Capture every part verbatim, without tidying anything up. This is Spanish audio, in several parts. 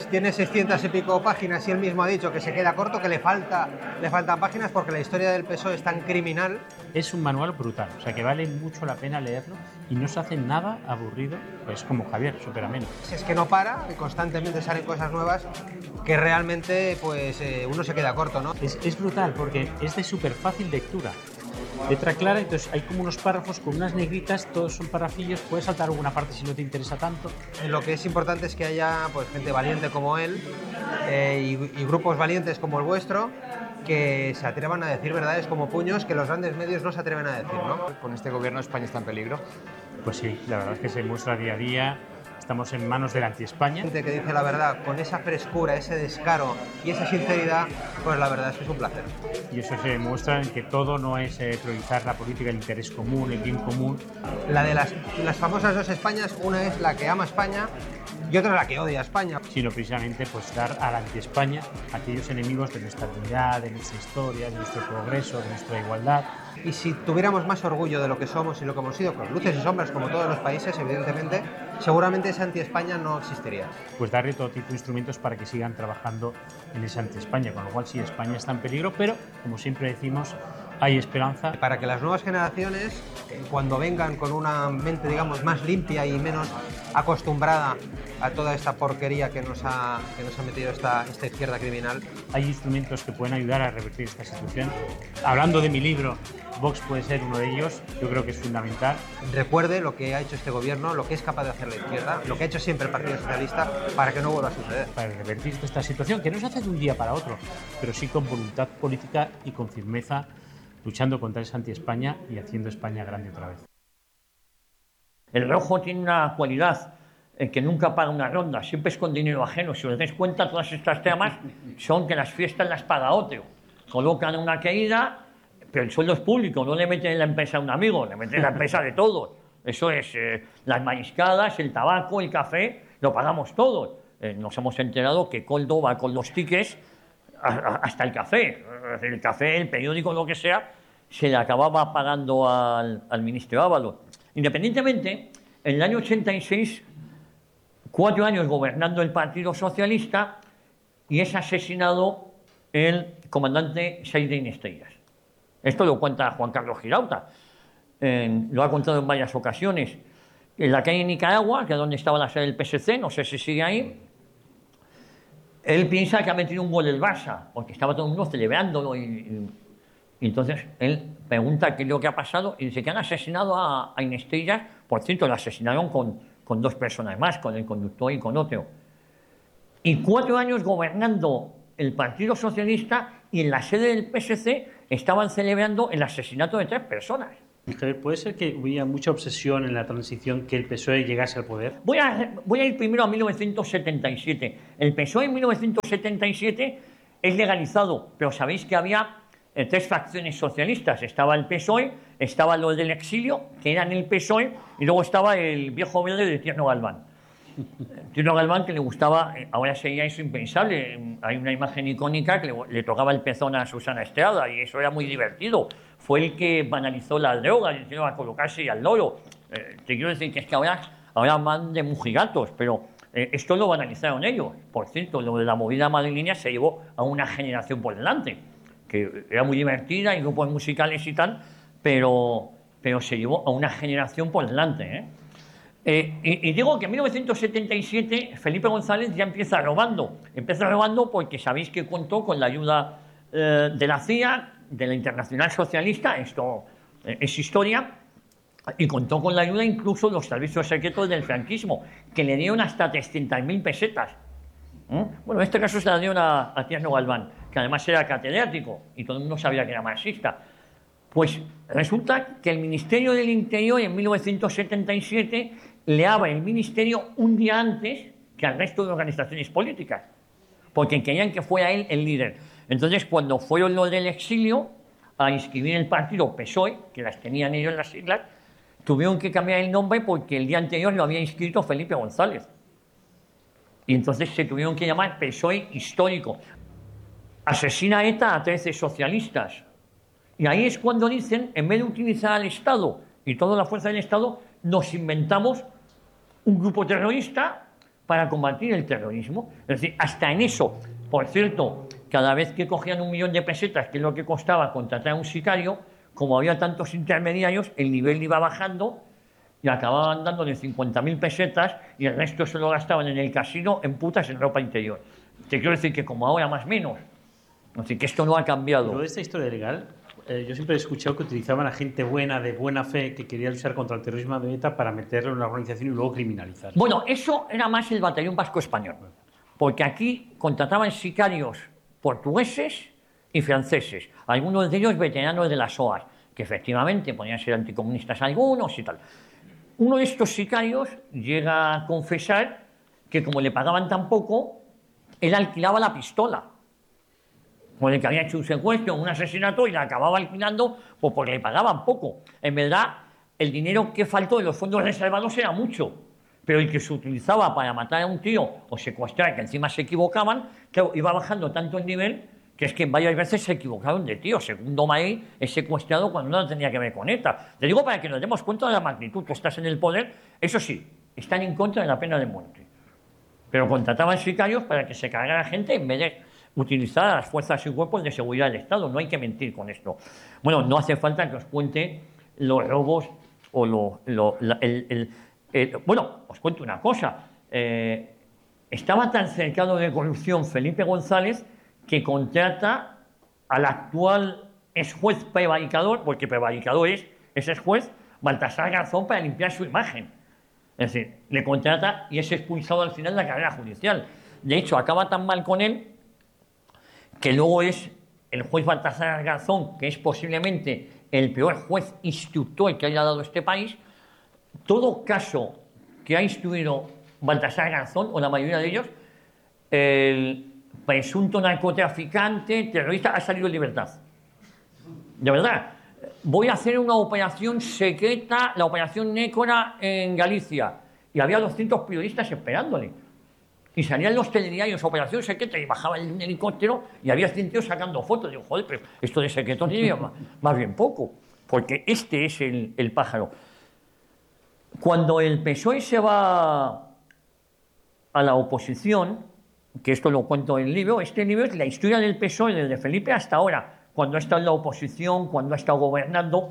Tiene seiscientas y pico páginas y él mismo ha dicho que se queda corto, que le, falta, le faltan páginas porque la historia del P S O E es tan criminal. Es un manual brutal, o sea que vale mucho la pena leerlo y no se hace nada aburrido, pues como Javier, súper ameno. Es que no para y constantemente salen cosas nuevas que realmente pues eh, uno se queda corto, ¿no? Es, es brutal porque es de súper fácil lectura. Letra clara, entonces hay como unos párrafos con unas negritas, todos son parrafillos, puedes saltar alguna parte si no te interesa tanto. Lo que es importante es que haya pues, gente valiente como él eh, y, y grupos valientes como el vuestro que se atrevan a decir verdades como puños que los grandes medios no se atreven a decir, ¿no? Con este gobierno España está en peligro. Pues sí, la verdad es que se muestra día a día. Estamos en manos del anti-España. Gente que dice la verdad con esa frescura, ese descaro y esa sinceridad, pues la verdad es que es un placer. Y eso se demuestra en que todo no es eh, priorizar la política, el interés común, el bien común. La de las, las famosas dos Españas, una es la que ama España y otra la que odia España. Sino precisamente pues dar al anti-España a aquellos enemigos de nuestra unidad, de nuestra historia, de nuestro progreso, de nuestra igualdad. Y si tuviéramos más orgullo de lo que somos y lo que hemos sido, con luces y sombras como todos los países, evidentemente, seguramente ese anti-España no existiría. Pues darle todo tipo de instrumentos para que sigan trabajando en ese anti-España, con lo cual sí, España está en peligro, pero como siempre decimos, hay esperanza. Para que las nuevas generaciones, cuando vengan con una mente, digamos, más limpia y menos acostumbrada a toda esta porquería que nos ha, que nos ha metido esta, esta izquierda criminal. Hay instrumentos que pueden ayudar a revertir esta situación. Hablando de mi libro, Vox puede ser uno de ellos, yo creo que es fundamental. Recuerde lo que ha hecho este gobierno, lo que es capaz de hacer la izquierda, lo que ha hecho siempre el Partido Socialista para que no vuelva a suceder. Para revertir esta situación, que no se hace de un día para otro, pero sí con voluntad política y con firmeza, luchando contra esa anti-España y haciendo España grande otra vez. El rojo tiene una cualidad, el que nunca paga una ronda, siempre es con dinero ajeno. Si os dais cuenta, todas estas temas son que las fiestas las paga otro. Colocan una caída, pero el sueldo es público, no le meten en la empresa a un amigo, le meten en la empresa de todos. Eso es, eh, las mariscadas, el tabaco, el café, lo pagamos todos. Eh, nos hemos enterado que Coldo va con los tickets a, a, hasta el café. El café, el periódico, lo que sea, se le acababa pagando al, al ministro Ábalos. Independientemente, en el año ochenta y seis, cuatro años gobernando el Partido Socialista, y es asesinado el comandante Seide Inestellas. Esto lo cuenta Juan Carlos Girauta, eh, lo ha contado en varias ocasiones. En la calle Nicaragua, que es donde estaba la sede del P S C, no sé si sigue ahí, él piensa que ha metido un gol el Barça, porque estaba todo el mundo celebrándolo y, y, y entonces él pregunta qué es lo que ha pasado y dice que han asesinado a, a Inestellas. Por cierto, lo asesinaron con, con dos personas más, con el conductor y con otro. Y cuatro años gobernando el Partido Socialista y en la sede del P S C estaban celebrando el asesinato de tres personas. ¿Puede ser que hubiera mucha obsesión en la transición que el P S O E llegase al poder? Voy a, voy a ir primero a mil novecientos setenta y siete. El P S O E en mil novecientos setenta y siete es legalizado, pero sabéis que había eh, tres facciones socialistas. Estaba el P S O E, estaba lo del exilio, que eran el P S O E, y luego estaba el viejo verde de Tierno Galván. Tierno Galván, que le gustaba, ahora sería eso impensable. Hay una imagen icónica que le, le tocaba el pezón a Susana Estrada y eso era muy divertido. Fue el que banalizó las drogas, le enseñó a colocarse al loro. Eh, te quiero decir que es que ahora, ahora van de mujigatos, pero eh, esto lo banalizaron ellos. Por cierto, lo de la movida madrileña se llevó a una generación por delante, que era muy divertida y grupos musicales y tal, pero, pero se llevó a una generación por delante, ¿eh? Eh, y, y digo que en mil novecientos setenta y siete Felipe González ya empieza robando. Empieza robando porque sabéis que contó con la ayuda eh, de la C I A, de la Internacional Socialista, esto eh, es historia, y contó con la ayuda incluso de los servicios secretos del franquismo, que le dieron hasta trescientas mil pesetas. ¿Mm? Bueno, en este caso se la dieron a, a Tierno Galván, que además era catedrático y todo el mundo sabía que era marxista. Pues resulta que el Ministerio del Interior en mil novecientos setenta y siete le abre el ministerio un día antes que al resto de organizaciones políticas, porque querían que fuera él el líder. Entonces, cuando fueron los del exilio a inscribir el partido P S O E, que las tenían ellos las siglas, tuvieron que cambiar el nombre porque el día anterior lo había inscrito Felipe González. Y entonces se tuvieron que llamar P S O E histórico. Asesina ETA a trece socialistas. Y ahí es cuando dicen, en vez de utilizar al Estado y toda la fuerza del Estado, nos inventamos un grupo terrorista para combatir el terrorismo. Es decir, hasta en eso. Por cierto, cada vez que cogían un millón de pesetas, que es lo que costaba contratar a un sicario, como había tantos intermediarios, el nivel iba bajando y acababan dándole cincuenta mil pesetas y el resto se lo gastaban en el casino, en putas, en ropa interior. Te quiero decir que como ahora más menos. Así que esto no ha cambiado. Pero esta historia legal, eh, yo siempre he escuchado que utilizaban a gente buena, de buena fe, que quería luchar contra el terrorismo de ETA para meterlo en una organización y luego criminalizar. Bueno, eso era más el batallón vasco español, porque aquí contrataban sicarios portugueses y franceses, algunos de ellos veteranos de las O A S, que efectivamente podían ser anticomunistas algunos y tal. Uno de estos sicarios llega a confesar que como le pagaban tan poco, él alquilaba la pistola, con el que había hecho un secuestro, un asesinato, y la acababa alquilando pues porque le pagaban poco. En verdad, el dinero que faltó de los fondos reservados era mucho, pero el que se utilizaba para matar a un tío o secuestrar, que encima se equivocaban, claro, iba bajando tanto el nivel que es que varias veces se equivocaron de tío. Segundo Maí es secuestrado cuando no tenía que ver con ETA. Te digo para que nos demos cuenta de la magnitud que estás en el poder. Eso sí, están en contra de la pena de muerte. Pero contrataban sicarios para que se cargara gente en vez de utilizar a las fuerzas y cuerpos de seguridad del Estado. No hay que mentir con esto. Bueno, no hace falta que os cuente los robos o lo, lo, la, el, el, el... Bueno, os cuento una cosa. Eh, estaba tan cercano de corrupción Felipe González que contrata al actual ex juez prevaricador, porque prevaricador es ese ex juez, Baltasar Garzón, para limpiar su imagen. Es decir, le contrata y es expulsado al final de la carrera judicial. De hecho, acaba tan mal con él que luego es el juez Baltasar Garzón, que es posiblemente el peor juez instructor que haya dado este país. Todo caso que ha instruido Baltasar Garzón, o la mayoría de ellos, el presunto narcotraficante, terrorista, ha salido en libertad. De verdad. Voy a hacer una operación secreta, la operación Nécora en Galicia. Y había doscientos periodistas esperándole. Y salían los telediarios, operación secreta, y bajaba el helicóptero y había cien tíos sacando fotos. Digo, joder, pero esto de secreto tiene más, más bien poco. Porque este es el, el pájaro. Cuando el P S O E se va a la oposición, que esto lo cuento en el libro, este libro es la historia del P S O E desde Felipe hasta ahora, cuando ha estado en la oposición, cuando ha estado gobernando.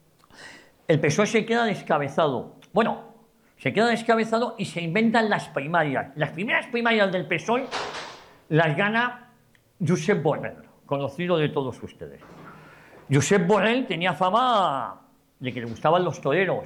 El P S O E se queda descabezado. Bueno, se queda descabezado y se inventan las primarias. Las primeras primarias del P S O E las gana Josep Borrell, conocido de todos ustedes. Josep Borrell tenía fama de que le gustaban los toreros.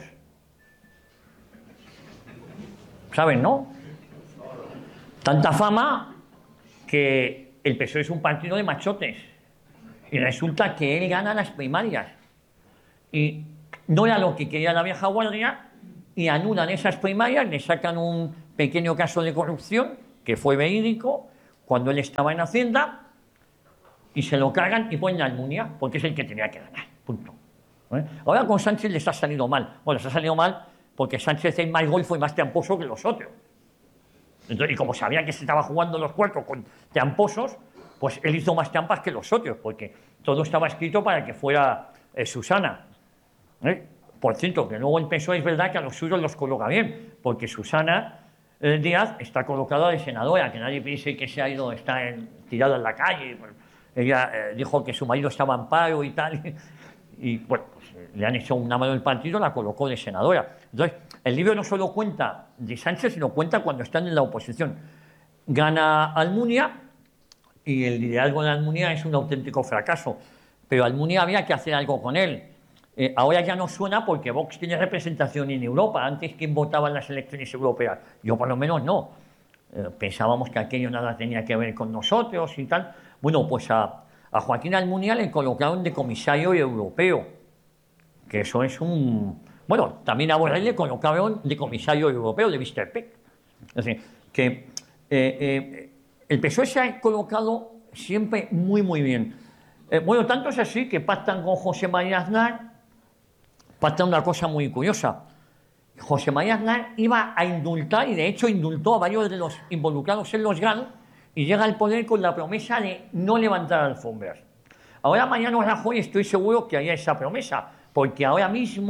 ¿Saben, no? Tanta fama que el P S O E es un partido de machotes. Y resulta que él gana las primarias. Y no era lo que quería la vieja guardia, y anulan esas primarias, le sacan un pequeño caso de corrupción, que fue verídico, cuando él estaba en Hacienda, y se lo cargan y ponen a Almunia, porque es el que tenía que ganar. Punto. ¿Eh? Ahora con Sánchez les ha salido mal. Bueno, les ha salido mal porque Sánchez es más golfo y más tramposo que los otros. Entonces, y como sabía que se estaba jugando los cuartos con tramposos, pues él hizo más trampas que los otros, porque todo estaba escrito para que fuera eh, Susana. ¿Eh? Por cierto, que luego el P S O E es verdad que a los suyos los coloca bien, porque Susana eh, Díaz está colocada de senadora, que nadie piense que se ha ido, está en, tirada en la calle. Bueno, ella eh, dijo que su marido estaba en paro y tal, y bueno, pues, le han hecho una mano del partido, la colocó de senadora. Entonces, el libro no solo cuenta de Sánchez, sino cuenta cuando están en la oposición. Gana Almunia, y el liderazgo de Almunia es un auténtico fracaso. Pero Almunia había que hacer algo con él. Eh, ahora ya no suena porque Vox tiene representación en Europa. Antes, ¿quién votaba en las elecciones europeas? Yo por lo menos no. Eh, pensábamos que aquello nada tenía que ver con nosotros y tal. Bueno, pues a, a Joaquín Almunia le colocaron de comisario europeo. Que eso es un... Bueno, también a Borrell le colocaron de comisario europeo, de míster Peck. Es decir, que eh, eh, el P S O E se ha colocado siempre muy, muy bien. Eh, bueno, tanto es así que pactan con José María Aznar, pactan una cosa muy curiosa. José María Aznar iba a indultar, y de hecho indultó a varios de los involucrados en los GAN, y llega al poder con la promesa de no levantar alfombras. Ahora Mariano Rajoy estoy seguro que haría esa promesa, porque ahora mismo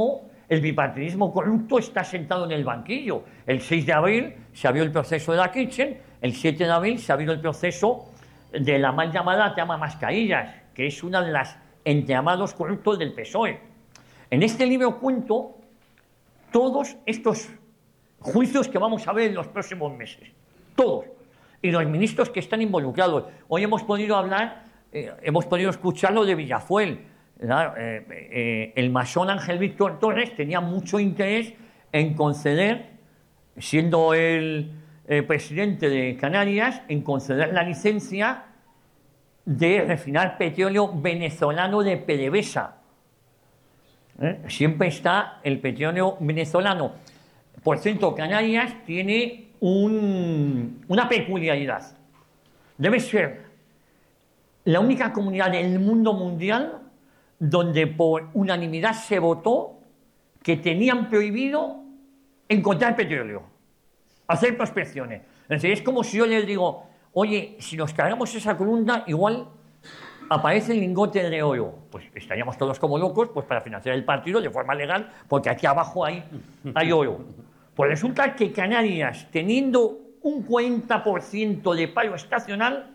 el bipartidismo corrupto está sentado en el banquillo. El seis de abril se abrió el proceso de la Kitchen, el siete de abril se abrió el proceso de la mal llamada Trama Mascarillas, que es una de las entramados corruptos del P S O E. En este libro cuento todos estos juicios que vamos a ver en los próximos meses. Todos. Y los ministros que están involucrados. Hoy hemos podido hablar, eh, hemos podido escuchar lo de Villafuel. Claro, eh, eh, el masón Ángel Víctor Torres tenía mucho interés en conceder, siendo el eh, presidente de Canarias, en conceder la licencia de refinar petróleo venezolano de PDVSA. ¿Eh? Siempre está el petróleo venezolano. Por cierto, Canarias tiene un, una peculiaridad. Debe ser la única comunidad del mundo mundial donde por unanimidad se votó que tenían prohibido encontrar petróleo, hacer prospecciones. Es decir, es como si yo les digo, oye, si nos cargamos esa columna, igual aparece el lingote de oro. Pues estaríamos todos como locos pues para financiar el partido de forma legal, porque aquí abajo hay, hay oro. Pues resulta que Canarias, teniendo un cuarenta por ciento de paro estacional,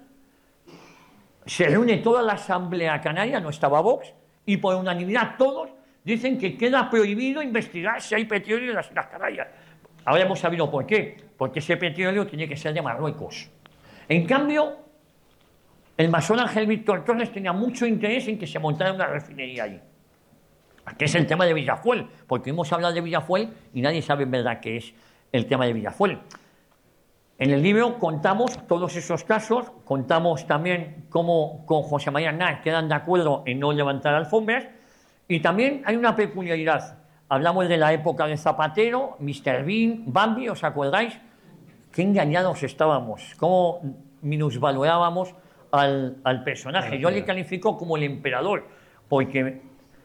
se reúne toda la asamblea canaria, no estaba Vox, y por unanimidad todos dicen que queda prohibido investigar si hay petróleo en las Islas Canarias. Ahora hemos sabido por qué. Porque ese petróleo tiene que ser de Marruecos. En cambio, el masón Ángel Víctor Torres tenía mucho interés en que se montara una refinería allí. Que es el tema de Villafuel, porque hemos hablado de Villafuel y nadie sabe en verdad qué es el tema de Villafuel. En el libro contamos todos esos casos, contamos también cómo con José María Aznar quedan de acuerdo en no levantar alfombras, y también hay una peculiaridad. Hablamos de la época de Zapatero, mister Bean, Bambi, ¿os acordáis? Qué engañados estábamos, cómo minusvaluábamos al, al personaje. Yo le califico como el emperador, porque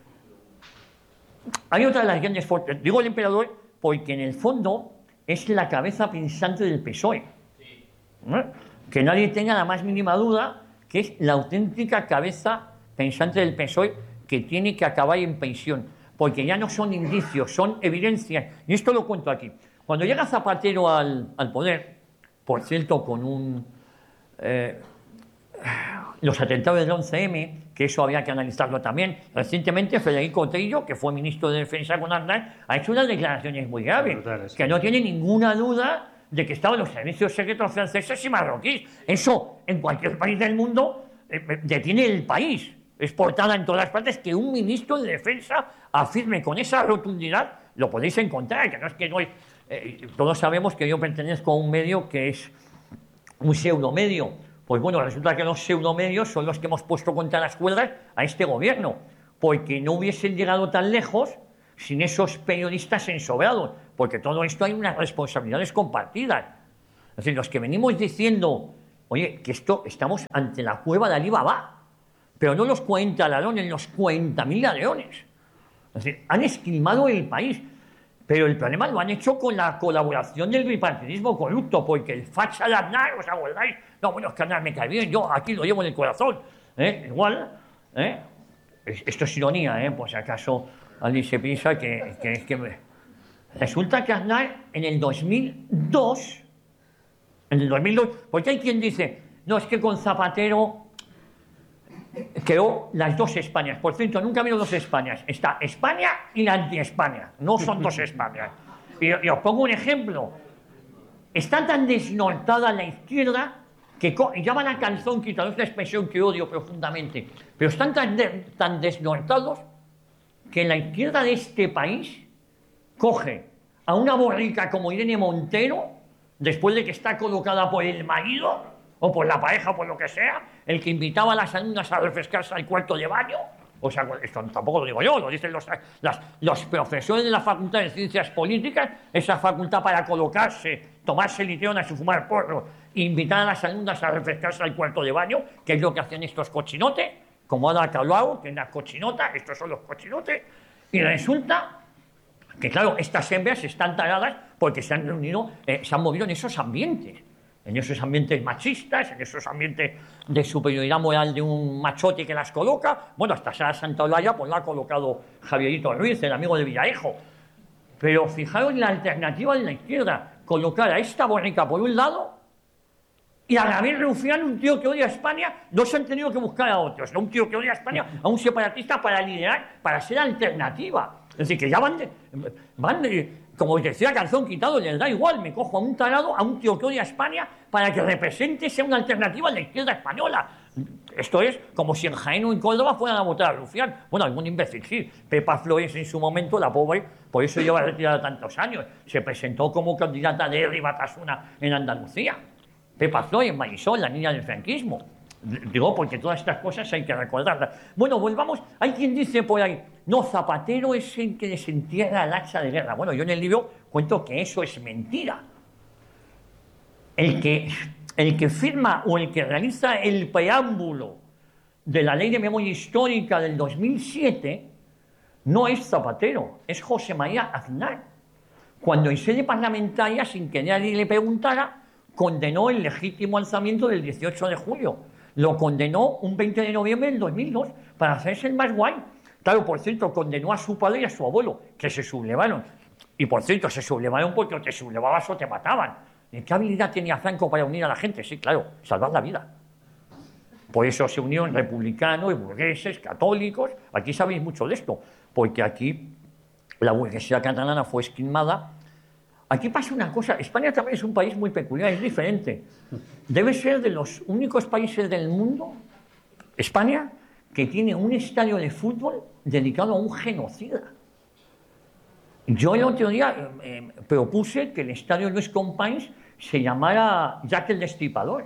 hay otra de las grandes fuerzas. Digo el emperador porque en el fondo es la cabeza pensante del P S O E. ¿Eh? Que nadie tenga la más mínima duda que es la auténtica cabeza pensante del P S O E, que tiene que acabar en pensión, porque ya no son indicios, son evidencias. Y esto lo cuento aquí. Cuando llega Zapatero al, al poder, por cierto, con un eh, los atentados del once eme, que eso había que analizarlo también. Recientemente Federico Trillo, que fue ministro de Defensa con Aznar, ha hecho unas declaraciones muy graves, brutales, que no tiene ninguna duda de que estaban los servicios secretos franceses y marroquíes. Eso, en cualquier país del mundo, eh, detiene el país. Es portada en todas partes. Que un ministro de Defensa afirme con esa rotundidad, lo podéis encontrar, que no es que no es... Eh, todos sabemos que yo pertenezco a un medio que es un pseudomedio. Pues bueno, resulta que los pseudomedios son los que hemos puesto contra las cuerdas a este gobierno, porque no hubiesen llegado tan lejos sin esos periodistas ensobrados, porque todo esto hay unas responsabilidades compartidas. Es decir, los que venimos diciendo, oye, que esto estamos ante la cueva de Alí Baba, pero no los cuarenta ladrones, los cuarenta mil ladrones. Es decir, han esquilmado el país. Pero el problema lo han hecho con la colaboración del bipartidismo corrupto, porque el facha de Aznar, ¿os acordáis? No, bueno, es que Aznar me cae bien, yo aquí lo llevo en el corazón. ¿Eh? Igual, ¿eh? Esto es ironía, ¿eh? Pues si acaso alguien se piensa que, que es que... Me... Resulta que Aznar en el dos mil dos, en el dos mil dos, porque hay quien dice, no, es que con Zapatero creó las dos Españas. Por cierto, nunca ha habido dos Españas. Está España y la anti-España. No son dos Españas. Y, y os pongo un ejemplo. Está tan desnortada la izquierda que llaman a calzón quitado. Es una expresión que odio profundamente. Pero están tan, de, tan desnortados que la izquierda de este país coge a una borrica como Irene Montero, después de que está colocada por el marido o por la pareja o por lo que sea, el que invitaba a las alumnas a refrescarse al cuarto de baño. O sea, esto tampoco lo digo yo, lo dicen los, las, los profesores de la Facultad de Ciencias Políticas, esa facultad para colocarse, tomarse litrionas y fumar porro, e invitar a las alumnas a refrescarse al cuarto de baño, que es lo que hacen estos cochinotes, como Ada Colau, que es una cochinota, estos son los cochinotes, y resulta que, claro, estas hembras están taradas porque se han reunido, eh, se han movido en esos ambientes. En esos ambientes machistas, en esos ambientes de superioridad moral de un machote que las coloca. Bueno, hasta Sara Santaolalla pues la ha colocado Javierito Ruiz, el amigo de Villarejo. Pero fijaros la alternativa de la izquierda, colocar a esta borrica por un lado y a Gabriel Rufián, un tío que odia a España, no se han tenido que buscar a otros, ¿no? Un tío que odia a España, a un separatista para liderar, para ser alternativa. Es decir, que ya van, de, van de, como decía Calzón Quitado, les da igual, me cojo a un tarado, a un tío que odia a España, para que represente, sea una alternativa a la izquierda española. Esto es como si en Jaén o en Córdoba fueran a votar a Rufián. Bueno, algún imbécil sí. Pepa Flores en su momento, la pobre, por eso lleva retirada tantos años. Se presentó como candidata de Herri Batasuna en Andalucía. Pepa Flores, Marisol, la niña del franquismo. Digo, porque todas estas cosas hay que recordarlas. Bueno, volvamos. Hay quien dice por ahí, no, Zapatero es el que desentierra el hacha de guerra. Bueno, yo en el libro cuento que eso es mentira. El que, el que firma o el que realiza el preámbulo de la Ley de Memoria Histórica del dos mil siete no es Zapatero, es José María Aznar. Cuando en sede parlamentaria, sin que nadie le preguntara, condenó el legítimo alzamiento del dieciocho de julio. Lo condenó un veinte de noviembre del dos mil dos para hacerse el más guay. Claro, por cierto, condenó a su padre y a su abuelo, que se sublevaron. Y por cierto, se sublevaron porque o te sublevabas o te mataban. ¿Qué habilidad tenía Franco para unir a la gente? Sí, claro, salvar la vida. Por eso se unieron republicanos, burgueses, católicos. Aquí sabéis mucho de esto, porque aquí la burguesía catalana fue esquilmada. Aquí pasa una cosa, España también es un país muy peculiar, es diferente. Debe ser de los únicos países del mundo, España, que tiene un estadio de fútbol dedicado a un genocida. Yo el otro día eh, propuse que el estadio Luis Companys se llamara Jack el Destripador.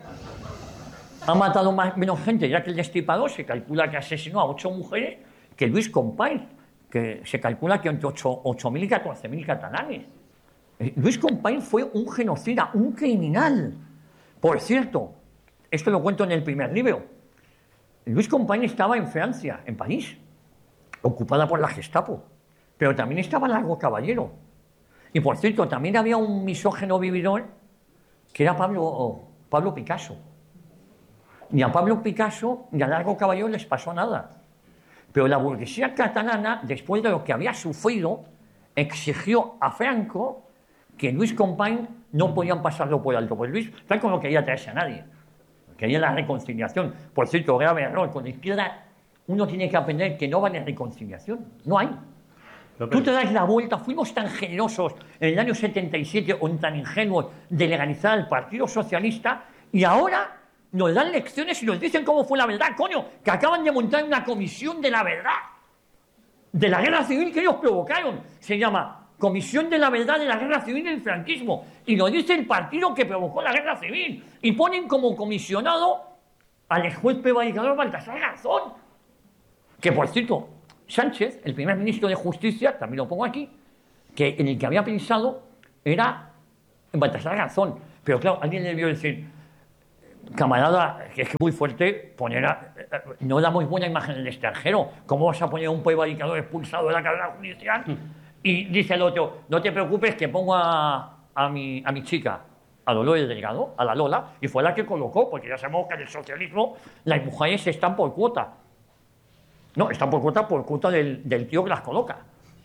Ha matado más, menos gente Jack el Destripador, se calcula que asesinó a ocho mujeres, que Luis Companys, que se calcula que entre ocho mil y catorce mil catalanes. Luis Companys fue un genocida, un criminal. Por cierto, esto lo cuento en el primer libro. Luis Companys estaba en Francia, en París, ocupada por la Gestapo, pero también estaba Largo Caballero. Y por cierto, también había un misógeno vividor que era Pablo, oh, Pablo Picasso. Ni a Pablo Picasso ni a Largo Caballero les pasó nada. Pero la burguesía catalana, después de lo que había sufrido, exigió a Franco que Luis Companys no podían pasarlo por alto. Pues Luis Franco no quería traerse a nadie. Quería la reconciliación. Por cierto, grave error. Con la izquierda uno tiene que aprender que no va a haber reconciliación. No hay. No, pero... Tú te das la vuelta. Fuimos tan generosos en el año setenta y siete o tan ingenuos de legalizar al Partido Socialista y ahora nos dan lecciones y nos dicen cómo fue la verdad. Coño, que acaban de montar una comisión de la verdad. De la guerra civil que ellos provocaron. Se llama Comisión de la Verdad de la Guerra Civil y el Franquismo. Y lo dice el partido que provocó la Guerra Civil. Y ponen como comisionado al juez prevaricador Baltasar Garzón. Que, por cierto, Sánchez, el primer ministro de Justicia, también lo pongo aquí, que en el que había pensado era en Baltasar Garzón. Pero claro, alguien le debió decir, camarada, que es muy fuerte poner a, no da muy buena imagen en el extranjero. ¿Cómo vas a poner a un prevaricador expulsado de la carrera judicial? Y dice el otro, no te preocupes que pongo a, a, mi, a mi chica, a Dolores Delgado, a la Lola, y fue la que colocó, porque ya sabemos que en el socialismo las mujeres están por cuota. No, están por cuota por cuota del, del tío que las coloca.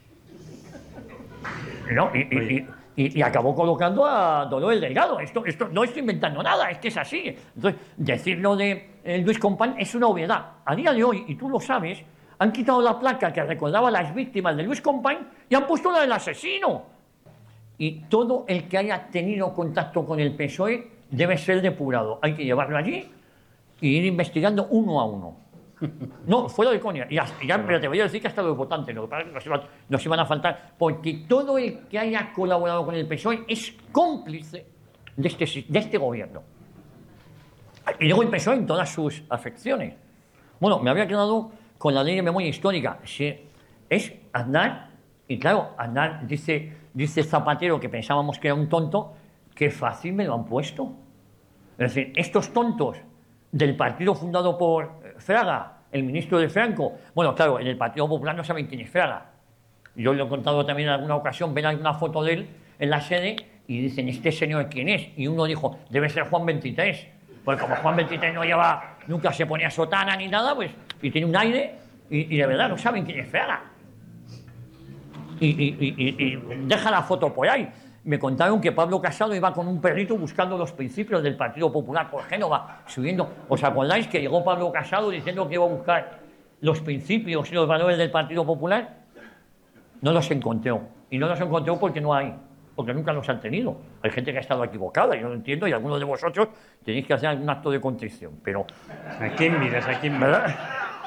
¿No? Y, y, y, y acabó colocando a Dolores Delgado. Esto, esto no estoy inventando nada, es que es así. Entonces, decirlo de eh, Luis Companys es una obviedad. A día de hoy, y tú lo sabes, han quitado la placa que recordaba a las víctimas de Luis Companys y han puesto la del asesino. Y todo el que haya tenido contacto con el P S O E debe ser depurado. Hay que llevarlo allí y ir investigando uno a uno. No, fuera de coña. Ya, ya, pero te voy a decir que hasta los votantes lo que pasa es que nos iban, nos iban a faltar, porque todo el que haya colaborado con el P S O E es cómplice de este, de este gobierno. Y luego el P S O E en todas sus afecciones. Bueno, me había quedado con la Ley de Memoria Histórica. Sí, es Aznar, y claro, Aznar dice, dice Zapatero, que pensábamos que era un tonto, que fácil me lo han puesto. Es decir, estos tontos del partido fundado por Fraga, el ministro de Franco, bueno, claro, en el Partido Popular no saben quién es Fraga. Yo lo he contado también en alguna ocasión, ven alguna foto de él en la sede y dicen, ¿este señor quién es? Y uno dijo, debe ser Juan veintitrés. Porque como Juan veintitrés no lleva, nunca se ponía sotana ni nada, pues, y tiene un aire, y, y de verdad no saben quién es Fraga. y, y, y, y deja la foto por ahí. Me contaron que Pablo Casado iba con un perrito buscando los principios del Partido Popular por Génova, subiendo. ¿Os acordáis que llegó Pablo Casado diciendo que iba a buscar los principios y los valores del Partido Popular? No los encontró. Y no los encontró porque no hay, porque nunca los han tenido. Hay gente que ha estado equivocada, yo lo entiendo, y algunos de vosotros tenéis que hacer algún acto de contrición, pero... ¿A quién miras? ¿A quién miras? ¿Verdad?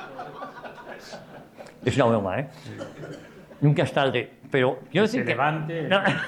Es una broma, ¿eh? Nunca es tarde, pero quiero Que decir se que... levante.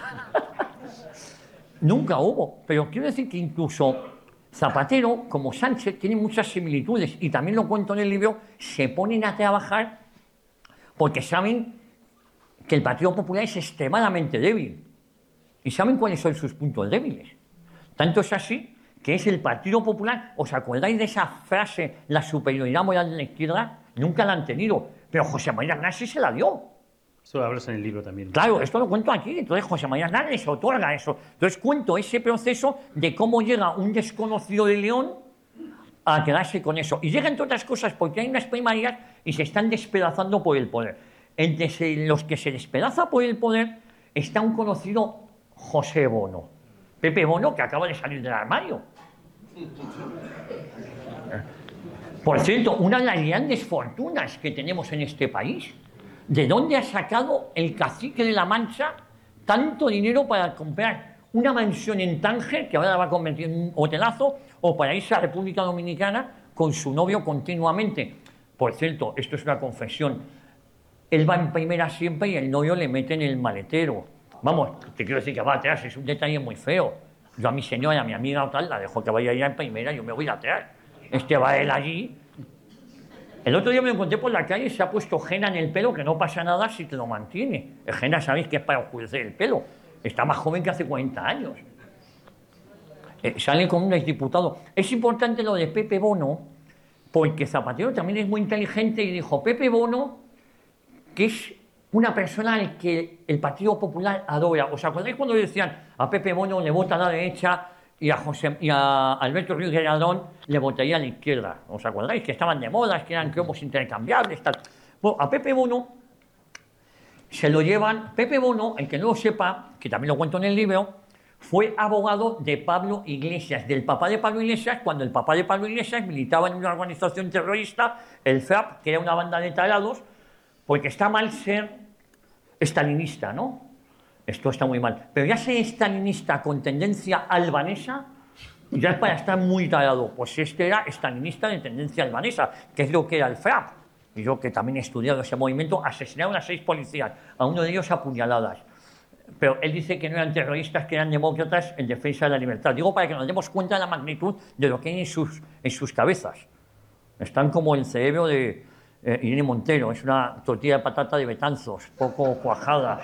Nunca hubo, pero quiero decir que incluso Zapatero, como Sánchez, tienen muchas similitudes, y también lo cuento en el libro, se ponen a trabajar porque saben que el Partido Popular es extremadamente débil, y saben cuáles son sus puntos débiles. Tanto es así que es el Partido Popular, ¿os acordáis de esa frase, la superioridad moral de la izquierda? Nunca la han tenido, pero José María Aznar sí se la dio. Esto lo hablas en el libro también. Claro, esto lo cuento aquí, entonces José María Aznar les otorga eso. Entonces cuento ese proceso de cómo llega un desconocido de León a quedarse con eso. Y llega, entre otras cosas, porque hay unas primarias y se están despedazando por el poder. Entre los que se despedaza por el poder está un conocido José Bono. Pepe Bono, que acaba de salir del armario. Por cierto, una de las grandes fortunas que tenemos en este país. ¿De dónde ha sacado el cacique de La Mancha tanto dinero para comprar una mansión en Tánger, que ahora la va a convertir en un hotelazo, o para irse a República Dominicana con su novio continuamente? Por cierto, esto es una confesión. Él va en primera siempre y el novio le mete en el maletero. Vamos, te quiero decir que va atrás, es un detalle muy feo. Yo a mi señora, a mi amiga o tal, la dejo que vaya ya en primera, yo me voy atrás. Este va él allí. El otro día me encontré por la calle y se ha puesto henna en el pelo, que no pasa nada si te lo mantiene. El henna, sabéis que es para oscurecer el pelo. Está más joven que hace cuarenta años. Eh, sale con un exdiputado. Es importante lo de Pepe Bono, porque Zapatero también es muy inteligente y dijo, Pepe Bono, que es una persona al que el Partido Popular adora. ¿Os acordáis cuando decían a Pepe Bono le vota a la derecha y a, José, y a Alberto Ruiz Gallardón le votaría a la izquierda? ¿Os acordáis? Que estaban de moda, que eran cromos intercambiables, tal. Bueno, a Pepe Bono se lo llevan... Pepe Bono, el que no lo sepa, que también lo cuento en el libro, fue abogado de Pablo Iglesias, del papá de Pablo Iglesias, cuando el papá de Pablo Iglesias militaba en una organización terrorista, el F A P, que era una banda de tarados, porque está mal ser estalinista, ¿no? Esto está muy mal. Pero ya ser estalinista con tendencia albanesa, ya es para estar muy tarado. Pues este era estalinista de tendencia albanesa, que es lo que era el F A P. Y yo, que también he estudiado ese movimiento, asesinaron a seis policías, a uno de ellos a puñaladas. Pero él dice que no eran terroristas, que eran demócratas en defensa de la libertad. Digo, para que nos demos cuenta de la magnitud de lo que hay en sus, en sus cabezas. Están como el cerebro de eh, Irene Montero, es una tortilla de patata de Betanzos, poco cuajada.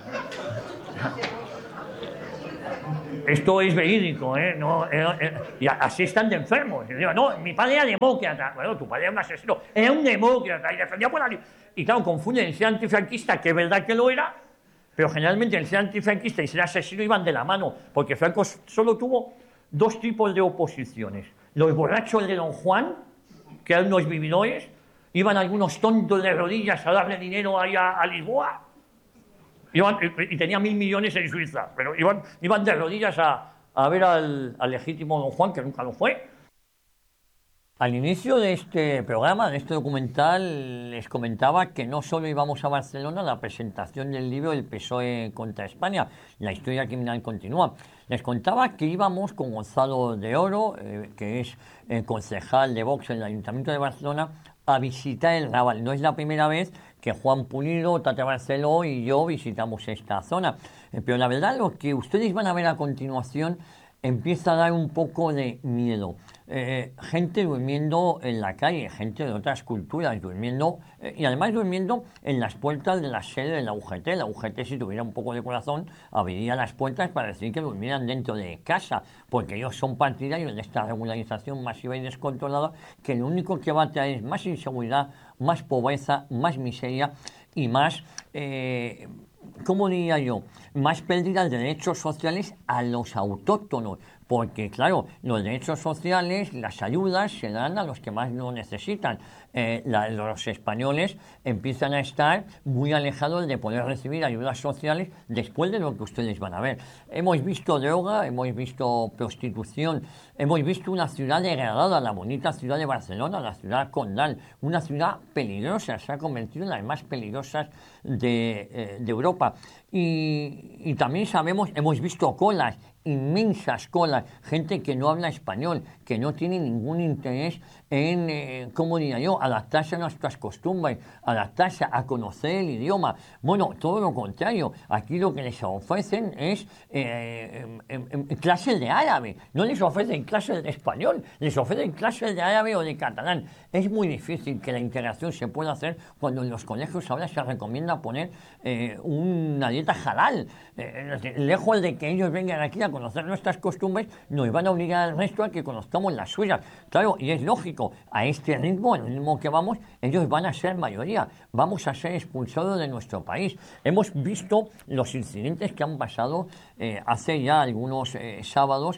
Esto es verídico, ¿eh? No, eh, eh, y así están de enfermos. Y digo, no, mi padre era demócrata. Bueno, tu padre era un asesino. Era un demócrata y defendía por la libertad. Y claro, confunden el ser antifranquista, que es verdad que lo era, pero generalmente el ser antifranquista y ser asesino iban de la mano, porque Franco solo tuvo dos tipos de oposiciones. Los borrachos de Don Juan, que eran unos vividores, iban algunos tontos de rodillas a darle dinero ahí a, a Lisboa. Iban, y, y tenía mil millones en Suiza, pero iban, iban de rodillas a, a ver al, al legítimo Don Juan, que nunca lo fue. Al inicio de este programa, de este documental, les comentaba que no solo íbamos a Barcelona a la presentación del libro El P S O E contra España, la historia criminal continúa. Les contaba que íbamos con Gonzalo de Oro, eh, que es eh, concejal de Vox en el Ayuntamiento de Barcelona, a visitar el Raval. No es la primera vez que Juan Pulido, Tata Barceló y yo visitamos esta zona. Eh, pero la verdad, lo que ustedes van a ver a continuación empieza a dar un poco de miedo. Eh, gente durmiendo en la calle, gente de otras culturas durmiendo, eh, y además durmiendo en las puertas de la sede de la U G T. La U G T, si tuviera un poco de corazón, abriría las puertas para decir que durmieran dentro de casa, porque ellos son partidarios de esta regularización masiva y descontrolada, que lo único que va a traer es más inseguridad, más pobreza, más miseria y más... Eh, ¿Cómo diría yo? Más pérdidas de derechos sociales a los autóctonos, porque claro, los derechos sociales, las ayudas se dan a los que más lo necesitan. Eh, la, los españoles empiezan a estar muy alejados de poder recibir ayudas sociales después de lo que ustedes van a ver. Hemos visto droga, hemos visto prostitución, hemos visto una ciudad degradada, la bonita ciudad de Barcelona, la ciudad condal, una ciudad peligrosa, se ha convertido en las más peligrosas de, eh, de Europa. Y, y también sabemos, hemos visto colas, inmensas colas, gente que no habla español, que no tiene ningún interés en, eh, ¿cómo diría yo?, adaptarse a nuestras costumbres, adaptarse a conocer el idioma. Bueno, todo lo contrario, aquí lo que les ofrecen es eh, eh, eh, clases de árabe, no les ofrecen clases de español, les ofrecen clases de árabe o de catalán. Es muy difícil que la integración se pueda hacer cuando en los colegios ahora se recomienda poner eh, una dieta halal. Eh, lejos de que ellos vengan aquí a conocer nuestras costumbres, nos van a obligar al resto a que conozcamos las suyas. Claro, y es lógico, a este ritmo, al ritmo que vamos, ellos van a ser mayoría, vamos a ser expulsados de nuestro país. Hemos visto los incidentes que han pasado eh, hace ya algunos eh, sábados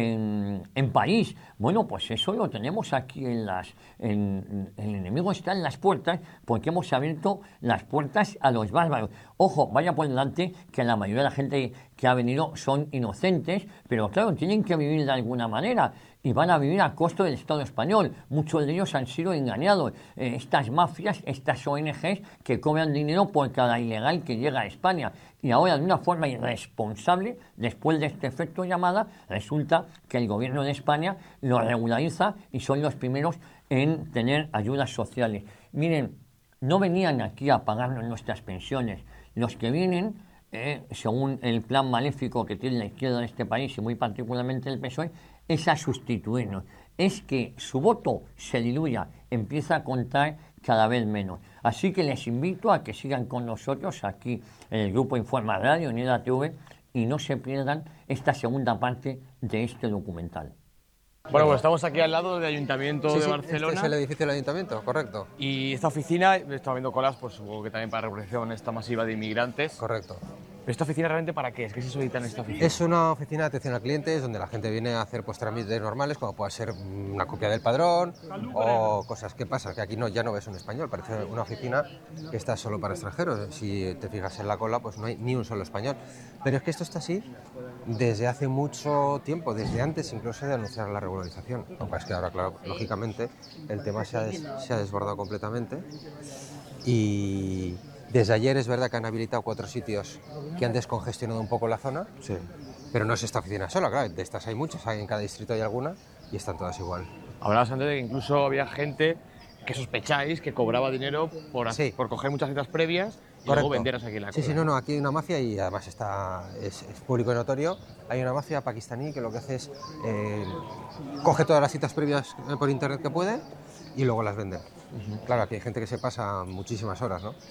en, en París. Bueno, pues eso lo tenemos aquí en las... En, el enemigo está en las puertas porque hemos abierto las puertas a los bárbaros. Ojo, vaya por delante que la mayoría de la gente que ha venido son inocentes, pero claro, tienen que vivir de alguna manera y van a vivir a costo del Estado español. Muchos de ellos han sido engañados. Eh, estas mafias, estas O N Ges que cobran dinero por cada ilegal que llega a España. Y ahora, de una forma irresponsable, después de este efecto llamada, resulta que el gobierno de España lo regulariza y son los primeros en tener ayudas sociales. Miren, no venían aquí a pagarnos nuestras pensiones. Los que vienen, eh, según el plan maléfico que tiene la izquierda de este país y muy particularmente el P S O E, es a sustituirnos. Es que su voto se diluya, empieza a contar cada vez menos. Así que les invito a que sigan con nosotros aquí en el Grupo Informa Radio, en EDA T V, y no se pierdan esta segunda parte de este documental. Bueno, pues estamos aquí al lado del Ayuntamiento Sí, de sí, Barcelona. este es el edificio del Ayuntamiento, correcto. Y esta oficina, estamos viendo colas, pues supongo que también para la recepción esta masiva de inmigrantes. Correcto. ¿Pero esta oficina realmente para qué es? ¿Qué se solicita en esta oficina? Es una oficina de atención al cliente donde la gente viene a hacer pues, trámites normales, como puede ser una copia del padrón o cosas. ¿Qué pasa? Que aquí no, ya no ves un español, parece una oficina que está solo para extranjeros. Si te fijas en la cola, pues no hay ni un solo español. Pero es que esto está así desde hace mucho tiempo, desde antes incluso de anunciar la regularización. Lo que pasa es que ahora, claro, lógicamente, el tema se ha, des, se ha desbordado completamente y... Desde ayer es verdad que han habilitado cuatro sitios que han descongestionado un poco la zona, Sí. pero no es esta oficina sola, claro, de estas hay muchas, hay en cada distrito hay alguna y están todas igual. Hablabas antes de que incluso había gente que sospecháis que cobraba dinero por, Sí. por coger muchas citas previas y Correcto. luego venderlas aquí en la cola. Sí, sí, no, no, aquí hay una mafia y además está, es, es público y notorio. Hay una mafia pakistaní que lo que hace es eh, coge todas las citas previas por internet que puede y luego las vende. Uh-huh. Claro, aquí hay gente que se pasa muchísimas horas, ¿no?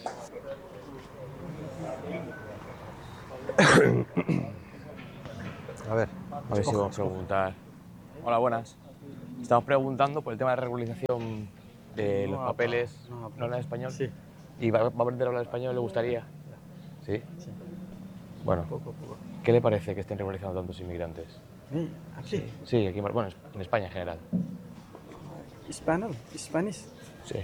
A ver, a ver si vamos a preguntar. Hola, buenas. Estamos preguntando por el tema de regularización de los papeles. ¿No hablan español? Sí. ¿Y va, va a aprender a hablar español? ¿Le gustaría? ¿Sí? Sí. Bueno, Poco, poco. ¿qué le parece que estén regularizando tantos inmigrantes? ¿Sí? ¿Aquí? Sí, aquí, bueno, en España en general. ¿Español? ¿Spanish? Sí.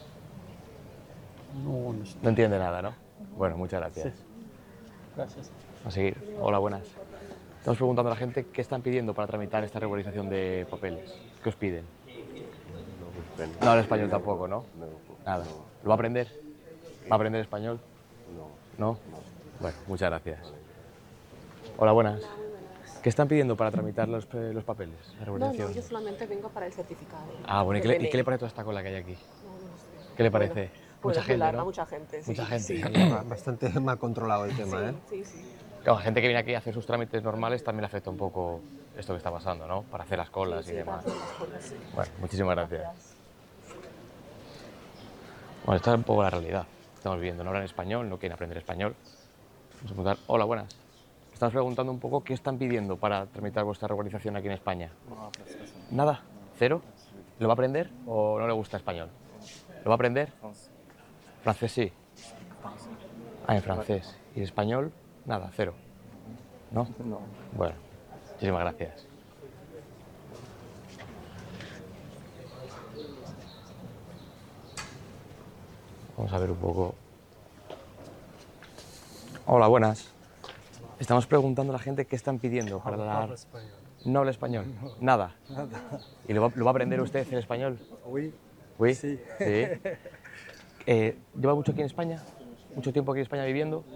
No, no sé. No entiende nada, ¿no? Bueno, muchas gracias. Sí. Gracias. A seguir. Hola, buenas. Estamos preguntando a la gente qué están pidiendo para tramitar esta regularización de papeles. ¿Qué os piden? No habla español tampoco, ¿no? Nada. ¿Lo va a aprender? ¿Va a aprender español? No. ¿No? Bueno, muchas gracias. Hola, buenas. ¿Qué están pidiendo para tramitar los, los papeles? La No, no, yo solamente vengo para el certificado. Ah, bueno, ¿y qué, le, ¿y qué le parece toda esta cola que hay aquí? No, no sé. ¿Qué le parece? Bueno, mucha puedo gente, hablarla, ¿no? Mucha gente, sí. Mucha gente. Sí, bastante mal controlado el tema, sí, ¿eh? sí, sí. Claro, gente que viene aquí a hacer sus trámites normales también le afecta un poco esto que está pasando, ¿no? Para hacer las colas Sí, y sí, demás. para hacer las colas, sí. Bueno, muchísimas gracias. Bueno, esta es un poco la realidad que estamos viviendo. No hablan español, no quieren aprender español. Vamos a preguntar, hola, buenas. Estamos preguntando un poco qué están pidiendo para tramitar vuestra regularización aquí en España. ¿Nada? ¿Cero? ¿Lo va a aprender o no le gusta español? ¿Lo va a aprender? Francés sí. Ah, en francés. ¿Y español? Nada, cero. ¿No? No. Bueno, muchísimas gracias. Vamos a ver un poco. Hola, buenas. Estamos preguntando a la gente qué están pidiendo para la... No habla español. Nada. ¿Y lo va, lo va a aprender usted el español? Oui. ¿Oui? Sí. Sí. Eh, ¿Lleva mucho aquí en España? ¿Mucho tiempo aquí en España viviendo?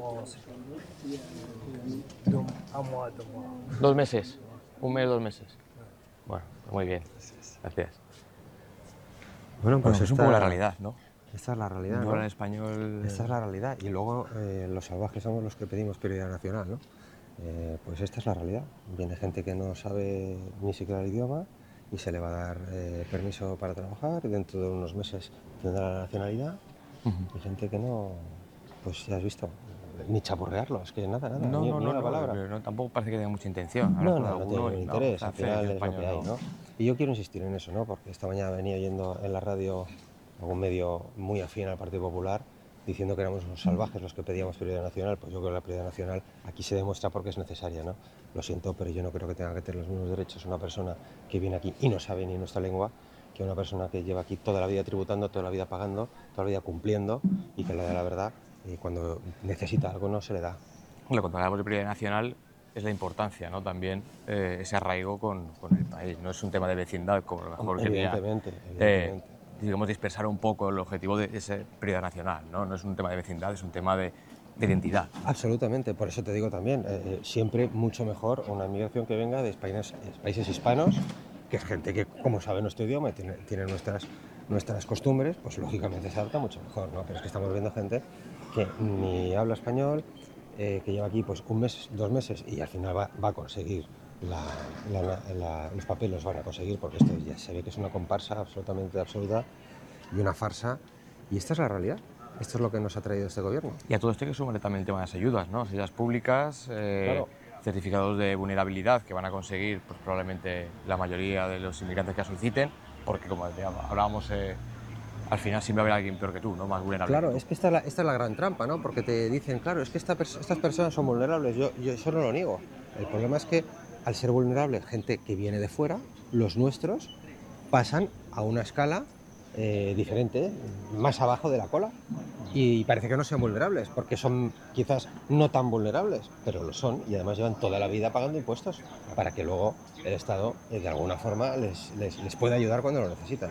Dos meses. Un mes, dos meses. Bueno, muy bien. Gracias. Bueno, pues Bueno, es un esta- poco la realidad, ¿no? Esta es la realidad, No ¿no? hablan español. Esta es la realidad. Y luego eh, los salvajes somos los que pedimos prioridad nacional, ¿no? Eh, pues esta es la realidad. Viene gente que no sabe ni siquiera el idioma y se le va a dar eh, permiso para trabajar y dentro de unos meses tendrá la nacionalidad. Y gente que no, pues ya has visto, ni chapurrearlo, es que nada, nada, No, ni, no, ni no, una no, palabra. pero no, tampoco parece que tenga mucha intención. Hablar No, con no, no alguno tiene y ningún interés, al hacer final el es lo que español, hay, ¿no? Y yo quiero insistir en eso, ¿no? Porque esta mañana venía oyendo en la radio algún medio muy afín al Partido Popular diciendo que éramos unos salvajes los que pedíamos prioridad nacional. Pues yo creo que la prioridad nacional aquí se demuestra porque es necesaria, ¿no? Lo siento, pero yo no creo que tenga que tener los mismos derechos una persona que viene aquí y no sabe ni nuestra lengua que una persona que lleva aquí toda la vida tributando, toda la vida pagando, toda la vida cumpliendo y que le da la verdad y cuando necesita algo no se le da. Bueno, cuando hablamos de prioridad nacional es la importancia, ¿no? También eh, ese arraigo con, con el país. No es un tema de vecindad, como a lo mejor quería, Evidentemente, eh, evidentemente. digamos, dispersar un poco el objetivo de esa prioridad nacional, ¿no? No es un tema de vecindad, es un tema de, de identidad. Absolutamente, por eso te digo también, eh, siempre mucho mejor una inmigración que venga de países, países hispanos, que es gente que, como sabe nuestro idioma, tiene, tiene nuestras, nuestras costumbres, pues lógicamente se adapta mucho mejor, ¿no? Pero es que estamos viendo gente que ni habla español, eh, que lleva aquí pues un mes, dos meses y al final va, va a conseguir la, la, la, los papeles, los van a conseguir porque esto ya se ve que es una comparsa absolutamente absoluta y una farsa y esta es la realidad. Esto es lo que nos ha traído este gobierno. Y a todo esto hay que sumarle también el tema de las ayudas, ¿no? Las ayudas públicas, eh, Claro. certificados de vulnerabilidad que van a conseguir pues, probablemente la mayoría de los inmigrantes que la soliciten, porque como ya hablábamos, eh, al final siempre va a haber alguien peor que tú, ¿no? Más vulnerable. Claro, que tú. es que esta es, la, esta es la gran trampa, ¿no? Porque te dicen, claro, es que esta pers estas personas son vulnerables, yo, yo eso no lo niego. El problema es que al ser vulnerable, gente que viene de fuera, los nuestros, pasan a una escala eh, diferente, más abajo de la cola. Y parece que no sean vulnerables, porque son quizás no tan vulnerables, pero lo son y además llevan toda la vida pagando impuestos para que luego el Estado eh, de alguna forma les, les, les pueda ayudar cuando lo necesitan.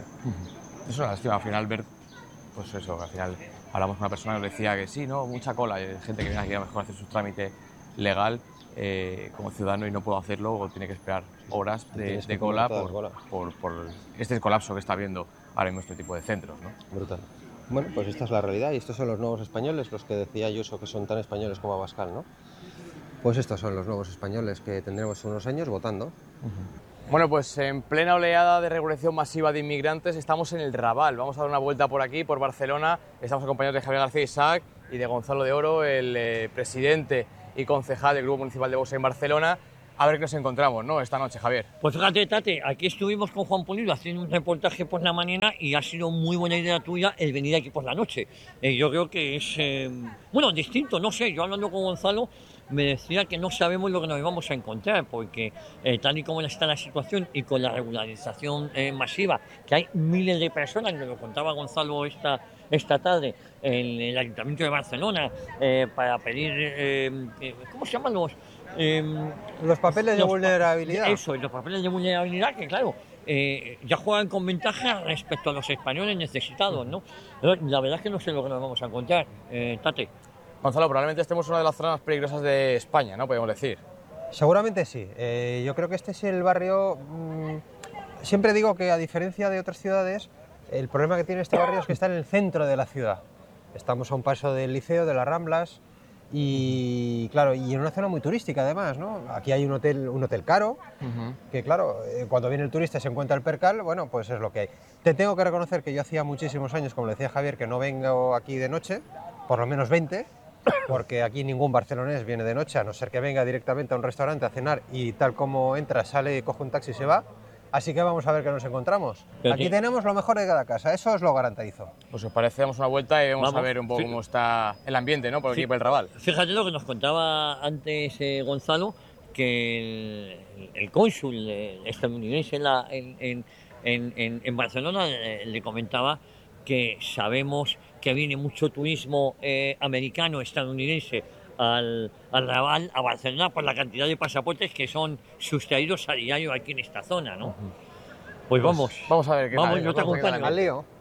Es una lástima al final ver, pues eso, al final hablamos con una persona que nos decía que sí, ¿no? Mucha cola, hay gente que viene aquí a lo mejor a hacer su trámite legal eh, como ciudadano y no puedo hacerlo o tiene que esperar horas de, Tienes que de cola poner por, todas las por, por este colapso que está habiendo ahora mismo este tipo de centros, ¿no? Brutal. Bueno, pues esta es la realidad y estos son los nuevos españoles, los que decía Ayuso que son tan españoles como Abascal, ¿no? Pues estos son los nuevos españoles que tendremos unos años votando. Bueno, pues en plena oleada de regulación masiva de inmigrantes estamos en el Raval. Vamos a dar una vuelta por aquí, por Barcelona. Estamos acompañados de Javier García Isaac y de Gonzalo de Oro, el eh, presidente y concejal del Grupo Municipal de Vox en Barcelona. A ver qué nos encontramos, ¿no? Esta noche, Javier. Pues fíjate, Tate, aquí estuvimos con Juan Pulido haciendo un reportaje por la mañana y ha sido muy buena idea tuya el venir aquí por la noche. Eh, yo creo que es, eh, bueno, distinto, no sé, yo hablando con Gonzalo me decía que no sabemos lo que nos vamos a encontrar porque eh, tal y como está la situación y con la regularización eh, masiva, que hay miles de personas, me lo contaba Gonzalo esta, esta tarde en el Ayuntamiento de Barcelona eh, para pedir, eh, eh, ¿cómo se llaman los...? Eh, Los papeles de los pa- vulnerabilidad. Eso, y los papeles de vulnerabilidad que, claro, eh, ya juegan con ventaja respecto a los españoles necesitados, ¿no? Pero la verdad es que no sé lo que nos vamos a encontrar, eh, Tate. Gonzalo, probablemente estemos en una de las zonas más peligrosas de España, ¿no? Podemos decir. Seguramente sí. Eh, yo creo que este es el barrio... mmm, siempre digo que a diferencia de otras ciudades, el problema que tiene este barrio es que está en el centro de la ciudad. Estamos a un paso del Liceo, de las Ramblas, y claro, y en una zona muy turística además, ¿no? Aquí hay un hotel, un hotel caro, que claro, eh, cuando viene el turista y se encuentra el percal, bueno, pues es lo que hay. Te tengo que reconocer que yo hacía muchísimos años, como le decía Javier, que no vengo aquí de noche, por lo menos veinte, porque aquí ningún barcelonés viene de noche, a no ser que venga directamente a un restaurante a cenar y tal como entra, sale, coge un taxi y se va. Así que vamos a ver qué nos encontramos. Pero Aquí sí. tenemos lo mejor de cada casa, eso os lo garantizo. Pues os parece, damos una vuelta y vamos, Vamos. a ver un poco Sí. cómo está el ambiente, ¿no? Por aquí, Sí. por el Raval. Fíjate lo que nos contaba antes eh, Gonzalo, que el, el cónsul eh, estadounidense en, la- en, en- en- en- en Barcelona eh, le comentaba que sabemos que viene mucho turismo eh, americano, estadounidense al, al Raval, a Barcelona, por la cantidad de pasaportes que son sustraídos a diario aquí en esta zona, ¿no? Pues vamos. Vamos a ver qué Vamos, tal. yo te Vamos a ver qué tal. acompaño. Al lío.